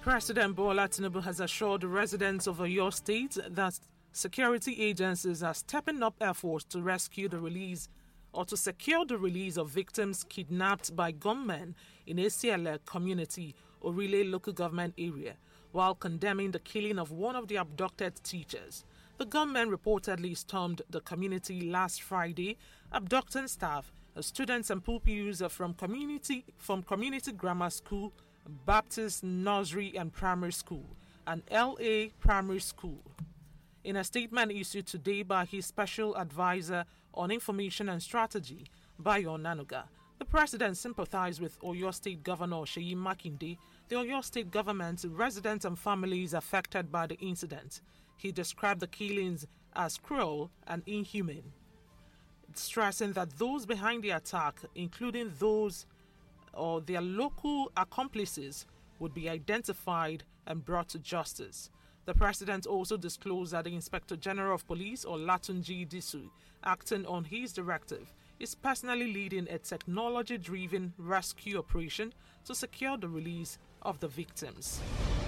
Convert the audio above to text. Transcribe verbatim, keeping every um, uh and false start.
President Bola Tinubu has assured the residents of Oyo State that security agencies are stepping up efforts to rescue the release or to secure the release of victims kidnapped by gunmen in Esiele community, Orile local government area, while condemning the killing of one of the abducted teachers. The gunmen reportedly stormed the community last Friday, abducting staff, students and pupils from community from community grammar school, Baptist Nursery and Primary School, and L A Primary School. In a statement issued today by his special advisor on information and strategy, Bayo Nanuga, the president sympathized with Oyo State Governor Seyi Makinde, the Oyo State government, residents and families affected by the incident. He described the killings as cruel and inhumane, stressing that those behind the attack, including those or their local accomplices, would be identified and brought to justice. The president also disclosed that the Inspector General of Police, Olatunji Disu, acting on his directive, is personally leading a technology-driven rescue operation to secure the release of the victims.